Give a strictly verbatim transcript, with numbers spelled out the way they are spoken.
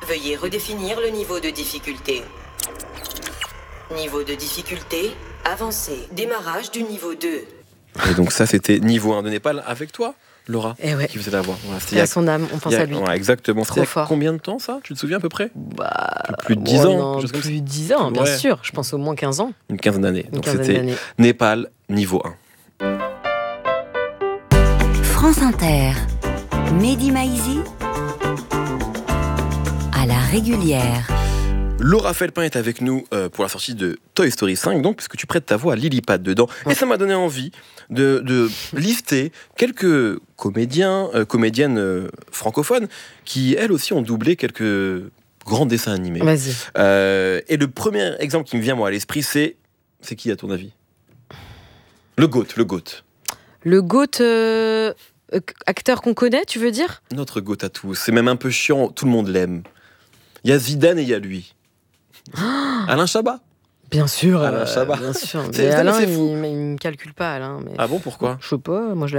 Veuillez redéfinir le niveau de difficulté. Niveau de difficulté avancé. Démarrage du niveau deux. Et donc ça, c'était niveau un de Népal avec toi, Laura, Eh ouais. qui faisait la voix. Voilà, c'était Et il y a- à son âme, on pense il y a- à lui. ouais, exactement. Trop C'était il y a fort. combien de temps, ça? Tu te souviens à peu près? Bah, Un peu plus de dix ouais, ans, non, quelque chose comme plus ça. de dix ans, bien Ouais. sûr. Je pense au moins quinze ans. Une quinzaine d'années. Une Donc quinzaine c'était d'années. Népal, niveau un. France Inter, Mehdi Maizi, à la régulière. Laura Felpin est avec nous euh, pour la sortie de Toy Story cinq, donc, puisque tu prêtes ta voix à Lilliput dedans. Et ça m'a donné envie de, de lister quelques comédiens, euh, comédiennes euh, francophones qui, elles aussi, ont doublé quelques grands dessins animés. Vas-y. Euh, et le premier exemple qui me vient, moi, à l'esprit, c'est... C'est qui, à ton avis? Le GOAT, le GOAT. Le GOAT, euh, euh, acteur qu'on connaît, tu veux dire? Notre GOAT à tous. C'est même un peu chiant, tout le monde l'aime. Il y a Zidane et il y a lui. Alain Chabat. Bien sûr. Alain euh, Chabat. Bien sûr. C'est- Mais c'est Alain, fou. il, il me calcule pas, Alain. Mais... Ah bon, pourquoi? Je sais pas, moi je